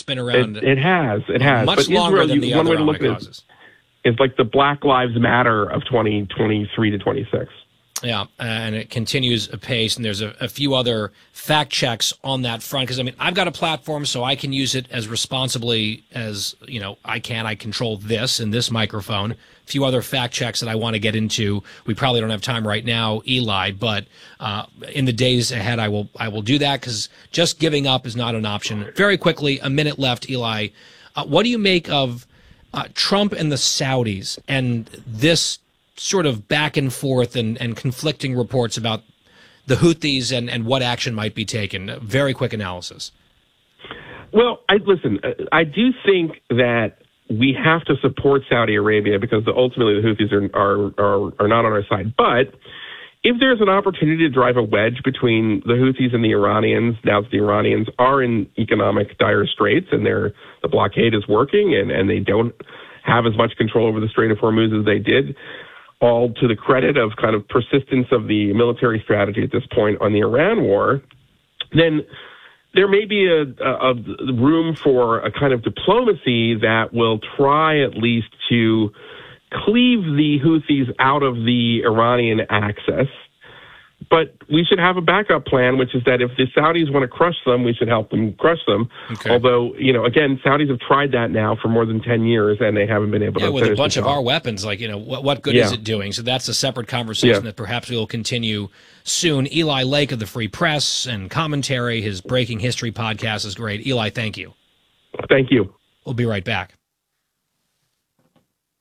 been around. It has. Much but longer Israel, than the one other way to look Islamic at causes. it is like the Black Lives Matter of 2023 to 26. Yeah, and it continues apace, and there's a few other fact checks on that front, because, I mean, I've got a platform, so I can use it as responsibly as, I can. I control this and this microphone. A few other fact checks that I want to get into. We probably don't have time right now, Eli, but in the days ahead, I will do that, because just giving up is not an option. Very quickly, a minute left, Eli. What do you make of Trump and the Saudis and this sort of back and forth and conflicting reports about the Houthis and what action might be taken? A very quick analysis. Well, I do think that we have to support Saudi Arabia because ultimately the Houthis are not on our side. But if there's an opportunity to drive a wedge between the Houthis and the Iranians, now that the Iranians are in economic dire straits and the blockade is working and they don't have as much control over the Strait of Hormuz as they did, all to the credit of kind of persistence of the military strategy at this point on the Iran war, then there may be a room for a kind of diplomacy that will try at least to cleave the Houthis out of the Iranian axis. But we should have a backup plan, which is that if the Saudis want to crush them, we should help them crush them. Okay. Although, again, Saudis have tried that now for more than 10 years, and they haven't been able to finish with a bunch of our weapons, what good is it doing? So that's a separate conversation that perhaps we will continue soon. Eli Lake of the Free Press and Commentary, his Breaking History podcast is great. Eli, thank you. Thank you. We'll be right back.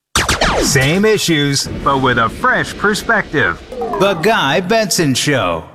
Same issues, but with a fresh perspective. The Guy Benson Show.